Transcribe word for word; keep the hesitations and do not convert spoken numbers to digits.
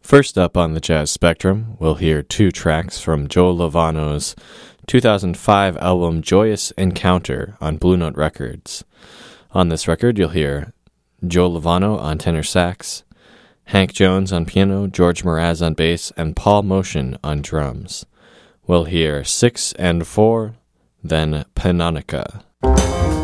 First up on the Jazz Spectrum, we'll hear two tracks from Joe Lovano's two thousand five album Joyous Encounter on Blue Note Records. On this record, you'll hear Joe Lovano on tenor sax, Hank Jones on piano, George Mraz on bass, and Paul Motion on drums. We'll hear Six and Four, then Panonica.